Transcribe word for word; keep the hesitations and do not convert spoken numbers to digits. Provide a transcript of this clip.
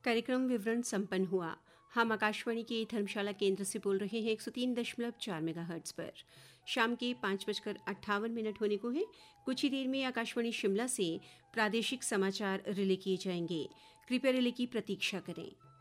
कार्यक्रम विवरण संपन्न हुआ। हम आकाशवाणी के धर्मशाला केंद्र से बोल रहे हैं एक सौ तीन दशमलव चार मेगाहर्ट्ज पर। शाम के पाँच बजकर अट्ठावन मिनट होने को हैं। कुछ ही देर में आकाशवाणी शिमला से प्रादेशिक समाचार रिले किए जाएंगे। कृपया रिले की प्रतीक्षा करें।